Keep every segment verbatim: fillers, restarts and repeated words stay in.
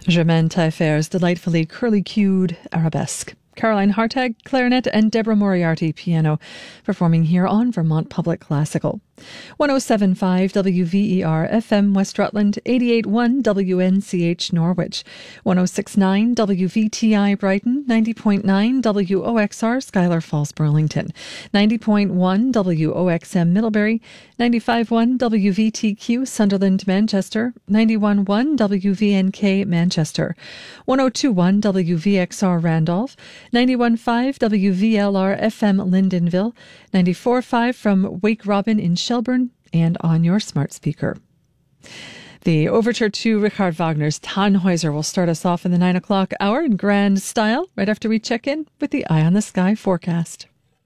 Germaine Taillefer's delightfully curly-cued arabesque. Caroline Hartag, clarinet, and Deborah Moriarty, piano, performing here on Vermont Public Classical. one oh seven point five W V E R F M West Rutland, eighty-eight point one W N C H Norwich, one oh six point nine W V T I Brighton, ninety point nine W O X R Schuyler Falls Burlington, ninety point one W O X M Middlebury, ninety-five point one W V T Q Sunderland Manchester, ninety-one point one W V N K Manchester, one oh two point one W V X R Randolph, ninety-one point five W V L R F M Lyndonville, ninety-four point five from Wake Robin in Shelburne, and on your smart speaker. The overture to Richard Wagner's Tannhäuser will start us off in the nine o'clock hour in grand style, right after we check in with the Eye on the Sky forecast.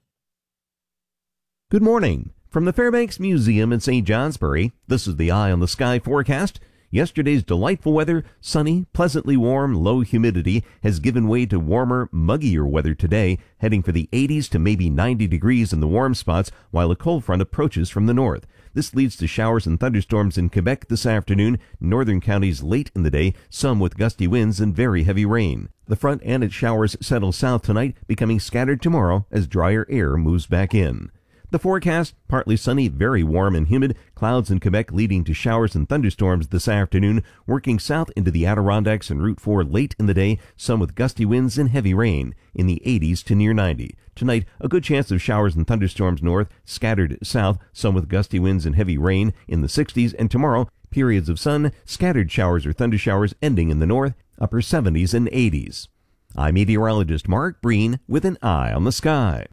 Good morning. From the Fairbanks Museum in Saint Johnsbury, this is the Eye on the Sky forecast. Yesterday's delightful weather, sunny, pleasantly warm, low humidity, has given way to warmer, muggier weather today, heading for the eighties to maybe ninety degrees in the warm spots while a cold front approaches from the north. This leads to showers and thunderstorms in Quebec this afternoon, northern counties late in the day, some with gusty winds and very heavy rain. The front and its showers settle south tonight, becoming scattered tomorrow as drier air moves back in. The forecast, partly sunny, very warm and humid, clouds in Quebec leading to showers and thunderstorms this afternoon, working south into the Adirondacks and Route four late in the day, some with gusty winds and heavy rain, in the eighties to near ninety. Tonight, a good chance of showers and thunderstorms north, scattered south, some with gusty winds and heavy rain, in the sixties, and tomorrow, periods of sun, scattered showers or thundershowers ending in the north, upper seventies and eighties. I'm meteorologist Mark Breen with an Eye on the Sky.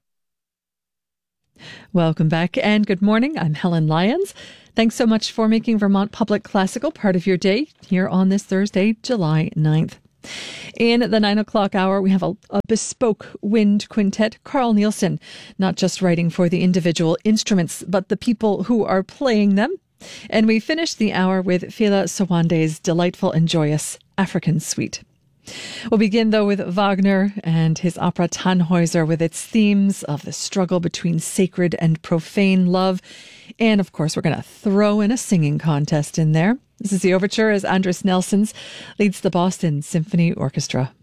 Welcome back and good morning. I'm Helen Lyons. Thanks so much for making Vermont Public Classical part of your day here on this Thursday, July ninth. In the nine o'clock hour, we have a, a bespoke wind quintet, Carl Nielsen, not just writing for the individual instruments, but the people who are playing them. And we finish the hour with Fela Sawande's delightful and joyous African Suite. We'll begin, though, with Wagner and his opera Tannhäuser, with its themes of the struggle between sacred and profane love. And, of course, we're going to throw in a singing contest in there. This is the overture as Andris Nelsons leads the Boston Symphony Orchestra.